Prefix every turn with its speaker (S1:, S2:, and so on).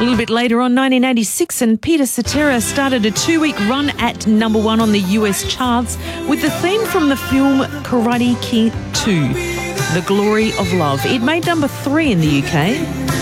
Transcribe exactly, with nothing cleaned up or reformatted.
S1: little bit later on, nineteen eighty-six, and Peter Cetera started a two-week run at number one on the U S charts with the theme from the film Karate Kid two, The Glory of Love. It made number three in the U K.